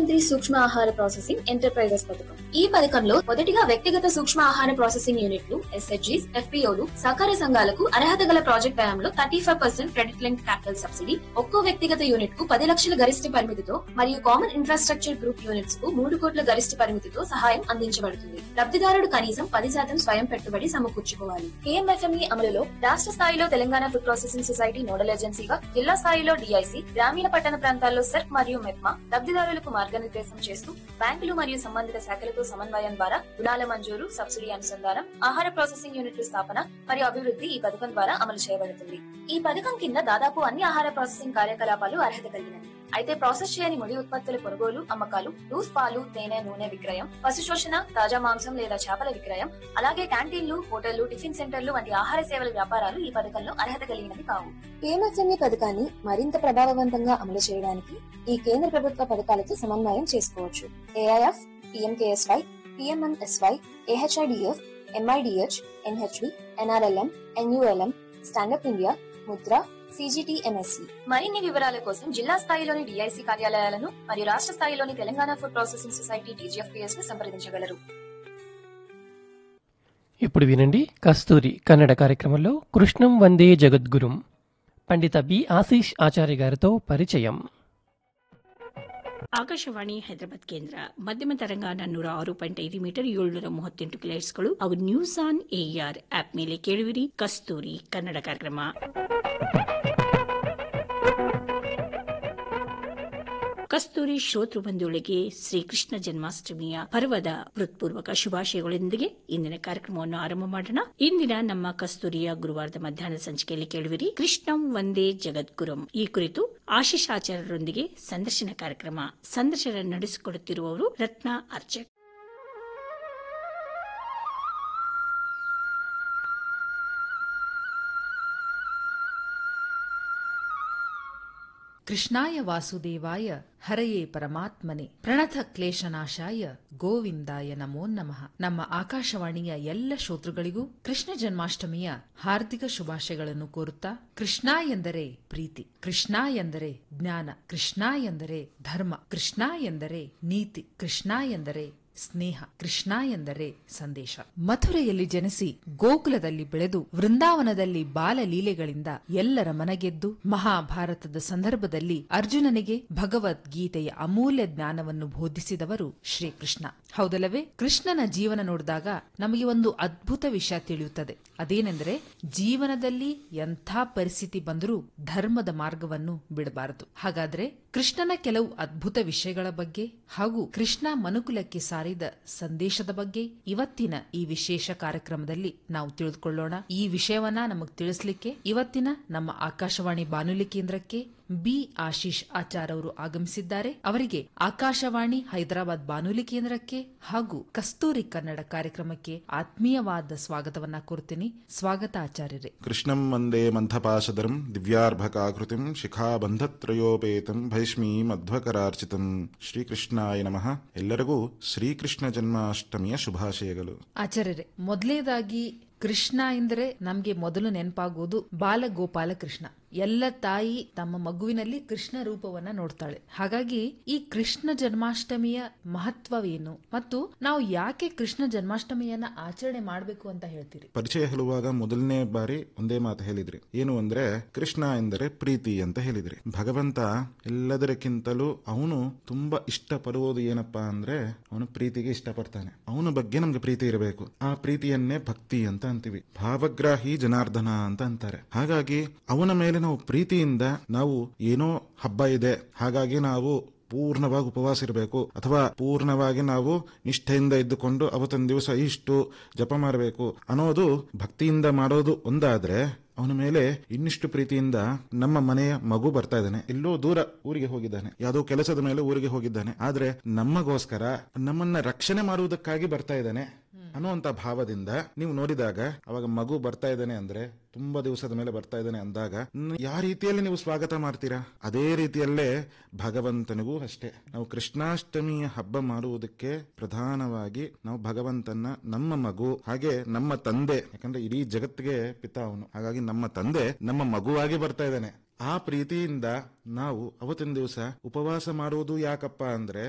ప్రధానమంత్రి సూక్ష్మ ఆహార ప్రాసెసింగ్ ఎంటర్ప్రైజెస్ పథకం. ఈ పథకంలో మొదటిగా వ్యక్తిగత సూక్ష్మ ఆహార ప్రాసెసింగ్ యూనిట్లు ఎస్హెచ్జీస్, ఎఫ్పీఓలు, సహకార సంఘాలకు అర్హత గల ప్రాజెక్ట్ వ్యయంలో 35% క్రెడిట్ లింక్ క్యాపిటల్ సబ్సిడీ, ఒక్కో వ్యక్తిగత యూనిట్ కు 10 లక్షల గరిష్ట పరిమితితో మరియు కామన్ ఇన్ఫ్రాస్ట్రక్చర్ గ్రూప్ యూనిట్స్ కు 3 కోట్ల గరిష్ట పరిమితితో సహాయం అందించబడుతుంది. లబ్ధిదారుడు కనీసం 10% స్వయం పెట్టుబడి సమకూర్చుకోవాలి. కేఎంఎఫ్ఎంఈ అమలులో రాష్ట్ర స్థాయిలో Telangana food processing society nodal ఏజెన్సీగా, జిల్లా స్థాయిలో డిఐసి, గ్రామీణ పట్టణ ప్రాంతాల్లో సెర్ప్ మరియు మెప్మా లబ్ధిదారులకు మార్గనిర్దేశం చేస్తూ బ్యాంకులు మరియు సంబంధిత శాఖలతో సమన్వయం ద్వారా రుణాల మంజూరు, సబ్సిడీ అనుసంధానం, ఆహార ప్రాసెసింగ్ యూనిట్ల స్థాపన మరియు అభివృద్ధి ఈ పథకం ద్వారా అమలు చేయబడుతుంది. ఈ పథకం కింద దాదాపు అన్ని ఆహార ప్రాసెసింగ్ కార్యకలాపాలు అర్హత కలిగినవి. అయితే ప్రాసెస్ చేయని ముడి ఉత్పత్తుల కొనుగోలు, అమ్మకాలు, లూస్ పాలు, తేనె, నూనె విక్రయం, పశు శోషణ, తాజా మాంసం లేదా చేపల విక్రయం, అలాగే క్యాంటీన్లు, హోటళ్లు, టిఫిన్ సెంటర్లు వంటి ఆహార సేవల వ్యాపారాలు ఈ పథకంలో అర్హత కలిగినవి కావు. పిఎంఎఫ్ఎంఈ పథకాన్ని మరింత ప్రభావవంతంగా అమలు చేయడానికి ఈ కేంద్ర ప్రభుత్వ పథకాలతో సమన్వయం చేసుకోవచ్చు. AIF, PMKSY, PMMSY, AHIDF, MIDH, NHB, NRLM, NULM, stand up India, Mudra, CGTMSC. మరిన్ని వివరాల కోసం జిల్లా స్థాయిలోని డిఐసి కార్యాలయాలను మరియు రాష్ట్ర స్థాయిలోని Telangana food processing society TGFPS ను సంప్రదించగలరు. ఇప్పుడు వినండి కస్తూరి కన్నడ కార్యక్రమంలో కృష్ణం వందే జగద్గురుం పండిత బి ఆశీష్ ఆచార్య గారితో ಪರಿಚಯಂ. ಆಕಾಶವಾಣಿ ಹೈದರಾಬಾದ್ ಕೇಂದ್ರ ಮಧ್ಯಮ ತರಂಗಾನ 106.5 ಮೀಟರ್ 738 ಕಿಲೋಹೆರ್ಟ್ಸ್ಗಳು ಹಾಗೂ ನ್ಯೂಸ್ ಆನ್ ಏಆರ್ ಆಪ್ ಮೇಲೆ ಕೇಳುವಿರಿ ಕಸ್ತೂರಿ ಕನ್ನಡ ಕಾರ್ಯಕ್ರಮ. ಕಸ್ತೂರಿ ಶ್ರೋತೃ ಬಂಧುಗಳಿಗೆ ಶ್ರೀಕೃಷ್ಣ ಜನ್ಮಾಷ್ಟಮಿಯ ಪರ್ವದ ಹೃತ್ಪೂರ್ವಕ ಶುಭಾಶಯಗಳೊಂದಿಗೆ ಇಂದಿನ ಕಾರ್ಯಕ್ರಮವನ್ನು ಆರಂಭ ಮಾಡೋಣ. ಇಂದಿನ ನಮ್ಮ ಕಸ್ತೂರಿಯ ಗುರುವಾರದ ಮಧ್ಯಾಹ್ನದ ಸಂಚಿಕೆಯಲ್ಲಿ ಕೇಳುವಿರಿ ಕೃಷ್ಣಂ ವಂದೇ ಜಗದ್ಗುರುಂ. ಈ ಕುರಿತು ಆಶೀಶ್ ಆಚಾರ್ಯರೊಂದಿಗೆ ಸಂದರ್ಶನ ಕಾರ್ಯಕ್ರಮ. ಸಂದರ್ಶನ ನಡೆಸಿಕೊಡುತ್ತಿರುವವರು ರತ್ನಾ ಅರ್ಚಕ್. ಕೃಷ್ಣಾಯ ವಾಸುದೇವಾಯ ಹರಯೇ ಪರಮಾತ್ಮನೆ ಪ್ರಣತ ಕ್ಲೇಶನಾಶಾಯ ಗೋವಿಂದಾಯ ನಮೋ ನಮಃ. ನಮ್ಮ ಆಕಾಶವಾಣಿಯ ಎಲ್ಲ ಶ್ರೋತೃಗಳಿಗೂ ಕೃಷ್ಣ ಜನ್ಮಾಷ್ಟಮಿಯ ಹಾರ್ದಿಕ ಶುಭಾಶಯಗಳನ್ನು ಕೋರುತ್ತಾ, ಕೃಷ್ಣ ಎಂದರೆ ಪ್ರೀತಿ, ಕೃಷ್ಣ ಎಂದರೆ ಜ್ಞಾನ, ಕೃಷ್ಣ ಎಂದರೆ ಧರ್ಮ, ಕೃಷ್ಣ ಎಂದರೆ ನೀತಿ, ಕೃಷ್ಣ ಎಂದರೆ ಸ್ನೇಹ, ಕೃಷ್ಣ ಎಂದರೆ ಸಂದೇಶ. ಮಥುರೆಯಲ್ಲಿ ಜನಿಸಿ ಗೋಕುಲದಲ್ಲಿ ಬೆಳೆದು ವೃಂದಾವನದಲ್ಲಿ ಬಾಲಲೀಲೆಗಳಿಂದ ಎಲ್ಲರ ಮನಗೆದ್ದು ಮಹಾಭಾರತದ ಸಂದರ್ಭದಲ್ಲಿ ಅರ್ಜುನನಿಗೆ ಭಗವದ್ಗೀತೆಯ ಅಮೂಲ್ಯ ಜ್ಞಾನವನ್ನು ಬೋಧಿಸಿದವರು ಶ್ರೀಕೃಷ್ಣ. ಹೌದಲ್ಲವೇ? ಕೃಷ್ಣನ ಜೀವನ ನೋಡಿದಾಗ ನಮಗೆ ಒಂದು ಅದ್ಭುತ ವಿಷಯ ತಿಳಿಯುತ್ತದೆ. ಅದೇನೆಂದರೆ, ಜೀವನದಲ್ಲಿ ಎಂಥ ಪರಿಸ್ಥಿತಿ ಬಂದರೂ ಧರ್ಮದ ಮಾರ್ಗವನ್ನು ಬಿಡಬಾರದು. ಹಾಗಾದ್ರೆ ಕೃಷ್ಣನ ಕೆಲವು ಅದ್ಭುತ ವಿಷಯಗಳ ಬಗ್ಗೆ ಹಾಗೂ ಕೃಷ್ಣ ಮನುಕುಲಕ್ಕೆ ಸಾರಿದ ಸಂದೇಶದ ಬಗ್ಗೆ ಇವತ್ತಿನ ಈ ವಿಶೇಷ ಕಾರ್ಯಕ್ರಮದಲ್ಲಿ ನಾವು ತಿಳಿದುಕೊಳ್ಳೋಣ. ಈ ವಿಷಯವನ್ನ ನಮಗೆ ತಿಳಿಸಲಿಕ್ಕೆ ಇವತ್ತಿನ ನಮ್ಮ ಆಕಾಶವಾಣಿ ಬಾನುಲಿ ಕೇಂದ್ರಕ್ಕೆ ಬಿ ಆಶೀಶ್ ಆಚಾರ್ ಅವರು ಆಗಮಿಸಿದ್ದಾರೆ. ಅವರಿಗೆ ಆಕಾಶವಾಣಿ ಹೈದರಾಬಾದ್ ಬಾನುಲಿ ಕೇಂದ್ರಕ್ಕೆ ಹಾಗೂ ಕಸ್ತೂರಿ ಕನ್ನಡ ಕಾರ್ಯಕ್ರಮಕ್ಕೆ ಆತ್ಮೀಯವಾದ ಸ್ವಾಗತವನ್ನ ಕೋರುತ್ತೇನೆ. ಸ್ವಾಗತ ಆಚಾರ್ಯರೇ. ಕೃಷ್ಣಂ ವಂದೇ ಮಂಥಪಾಶಧರಂ ದಿವ್ಯಾರ್ಭಕಾಕೃತಿಂ ಶಿಖಾಬಂಧತ್ರಯೋಪೇತಂ ಭೈಷ್ಮೀ ಮಧ್ವಕರಾರ್ಚಿತಂ. ಶ್ರೀಕೃಷ್ಣಾಯ ನಮಃ. ಎಲ್ಲರಿಗೂ ಶ್ರೀಕೃಷ್ಣ ಜನ್ಮಾಷ್ಟಮಿಯ ಶುಭಾಶಯಗಳು. ಆಚಾರ್ಯರೇ, ಮೊದಲನೇದಾಗಿ ಕೃಷ್ಣ ಎಂದರೆ ನಮ್ಗೆ ಮೊದಲು ನೆನಪಾಗುವುದು ಬಾಲಗೋಪಾಲ ಕೃಷ್ಣ. ಎಲ್ಲ ತಾಯಿ ತಮ್ಮ ಮಗುವಿನಲ್ಲಿ ಕೃಷ್ಣ ರೂಪವನ್ನ ನೋಡ್ತಾಳೆ. ಹಾಗಾಗಿ ಈ ಕೃಷ್ಣ ಜನ್ಮಾಷ್ಟಮಿಯ ಮಹತ್ವವೇನು ಮತ್ತು ನಾವು ಯಾಕೆ ಕೃಷ್ಣ ಜನ್ಮಾಷ್ಟಮಿಯನ್ನ ಆಚರಣೆ ಮಾಡಬೇಕು ಅಂತ ಹೇಳ್ತೀರಿ? ಪರಿಚಯ ಹೇಳುವಾಗ ಮೊದಲನೇ ಬಾರಿ ಒಂದೇ ಮಾತು ಹೇಳಿದ್ರಿ, ಏನು ಅಂದ್ರೆ ಕೃಷ್ಣ ಎಂದರೆ ಪ್ರೀತಿ ಅಂತ ಹೇಳಿದ್ರಿ. ಭಗವಂತ ಎಲ್ಲದಕ್ಕಿಂತಲೂ ಅವನು ತುಂಬಾ ಇಷ್ಟಪಡುವುದು ಏನಪ್ಪಾ ಅಂದ್ರೆ ಅವನು ಪ್ರೀತಿಗೆ ಇಷ್ಟಪಡ್ತಾನೆ. ಅವನ ಬಗ್ಗೆ ನಮ್ಗೆ ಪ್ರೀತಿ ಇರಬೇಕು. ಆ ಪ್ರೀತಿಯನ್ನೇ ಭಕ್ತಿ ಅಂತ ಅಂತೀವಿ. ಭಾವಗ್ರಾಹಿ ಜನಾರ್ದನ ಅಂತ ಅಂತಾರೆ. ಹಾಗಾಗಿ ಅವನ ಮೇಲೆ ನಾವು ಪ್ರೀತಿಯಿಂದ ನಾವು ಏನೋ ಹಬ್ಬ ಇದೆ ಹಾಗಾಗಿ ನಾವು ಪೂರ್ಣವಾಗಿ ಉಪವಾಸ ಇರಬೇಕು ಅಥವಾ ಪೂರ್ಣವಾಗಿ ನಾವು ನಿಷ್ಠೆಯಿಂದ ಇದ್ದುಕೊಂಡು ಅವತ್ತೊಂದು ದಿವಸ ಇಷ್ಟು ಜಪ ಮಾಡಬೇಕು ಅನ್ನೋದು ಭಕ್ತಿಯಿಂದ ಮಾಡೋದು ಒಂದಾದ್ರೆ, ಅವನ ಮೇಲೆ ಇನ್ನಿಷ್ಟು ಪ್ರೀತಿಯಿಂದ ನಮ್ಮ ಮನೆಯ ಮಗು ಬರ್ತಾ ಇದ್ದಾನೆ, ಎಲ್ಲೋ ದೂರ ಊರಿಗೆ ಹೋಗಿದ್ದಾನೆ, ಯಾವುದೋ ಕೆಲಸದ ಮೇಲೆ ಊರಿಗೆ ಹೋಗಿದ್ದಾನೆ, ಆದ್ರೆ ನಮಗೋಸ್ಕರ ನಮ್ಮನ್ನ ರಕ್ಷಣೆ ಮಾಡುವುದಕ್ಕಾಗಿ ಬರ್ತಾ ಇದ್ದಾನೆ ಅನ್ನುವಂತ ಭಾವದಿಂದ ನೀವು ನೋಡಿದಾಗ ಅವಾಗ ಮಗು ಬರ್ತಾ ಇದ್ದಾನೆ ಅಂದ್ರೆ, ತುಂಬಾ ದಿವಸದ ಮೇಲೆ ಬರ್ತಾ ಇದ್ದಾನೆ ಅಂದಾಗ ಯಾವ ರೀತಿಯಲ್ಲಿ ನೀವು ಸ್ವಾಗತ ಮಾಡ್ತೀರಾ, ಅದೇ ರೀತಿಯಲ್ಲೇ ಭಗವಂತನಿಗೂ ಅಷ್ಟೇ. ನಾವು ಕೃಷ್ಣಾಷ್ಟಮಿಯ ಹಬ್ಬ ಮಾಡುವುದಕ್ಕೆ ಪ್ರಧಾನವಾಗಿ ನಾವು ಭಗವಂತನ ನಮ್ಮ ಮಗು ಹಾಗೆ ನಮ್ಮ ತಂದೆ, ಯಾಕಂದ್ರೆ ಇಡೀ ಜಗತ್ತಿಗೆ ಪಿತ ಅವನು, ಹಾಗಾಗಿ ನಮ್ಮ ತಂದೆ ನಮ್ಮ ಮಗುವಾಗಿ ಬರ್ತಾ ಇದ್ದಾನೆ. ಆ ಪ್ರೀತಿಯಿಂದ ನಾವು ಅವತ್ತಿನ ದಿವಸ ಉಪವಾಸ ಮಾಡುವುದು ಯಾಕಪ್ಪ ಅಂದ್ರೆ